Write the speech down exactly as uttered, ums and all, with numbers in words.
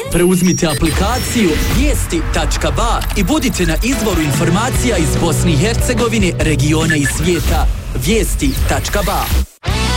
Preuzmite aplikaciju vijesti tačka ba i budite na izvoru informacija iz Bosne i Hercegovine, regiona i svijeta. vijesti tačka ba